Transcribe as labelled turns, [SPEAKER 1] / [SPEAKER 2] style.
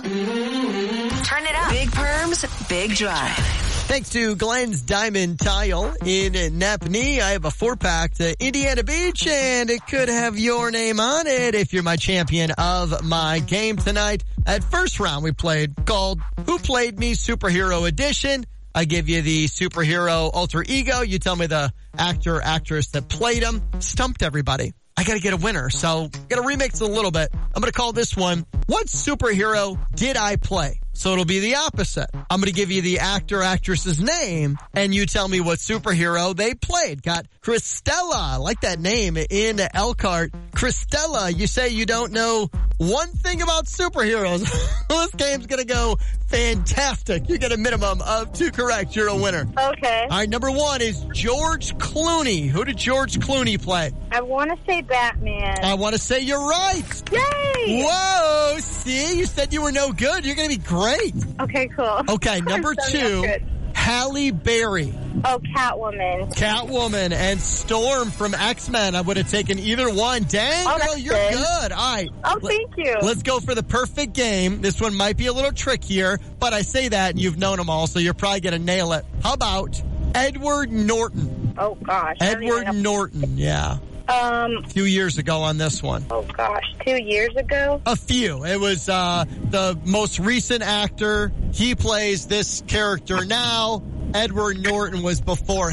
[SPEAKER 1] Turn it up. Big Perms, Big Drive.
[SPEAKER 2] Thanks to Glenn's Diamond Tile in Napanee, I have a 4-pack to Indiana Beach, and it could have your name on it if you're my champion of my game tonight. At first round, we played called Who Played Me Superhero Edition. I give you the superhero alter ego. You tell me the actor, actress that played him. Stumped everybody. I got to get a winner, so got to remix it a little bit. I'm going to call this one, What Superhero Did I Play? So it'll be the opposite. I'm going to give you the actor, actress's name, and you tell me what superhero they played. Got Christella, I like that name, in Elkhart. Christella, you say you don't know one thing about superheroes. This game's going to go fantastic. You get a minimum of 2 correct. You're a winner.
[SPEAKER 3] Okay.
[SPEAKER 2] All right, number 1 is George Clooney. Who did George Clooney play?
[SPEAKER 3] I want to say Batman.
[SPEAKER 2] I want to say you're right.
[SPEAKER 3] Yay!
[SPEAKER 2] Whoa, see, you said you were no good. You're going to be great.
[SPEAKER 3] Okay, cool.
[SPEAKER 2] Okay, number 2, Halle Berry.
[SPEAKER 3] Oh, Catwoman.
[SPEAKER 2] Catwoman and Storm from X-Men. I would have taken either one. Dang, girl, you're good. All right.
[SPEAKER 3] Oh, thank you.
[SPEAKER 2] Let's go for the perfect game. This one might be a little trickier, but I say that and you've known them all, so you're probably going to nail it. How about Edward Norton?
[SPEAKER 3] Oh, gosh.
[SPEAKER 2] Edward Norton, yeah. A few years ago on this one.
[SPEAKER 3] Oh, gosh. 2 years ago?
[SPEAKER 2] A few. It was the most recent actor. He plays this character now. Edward Norton was before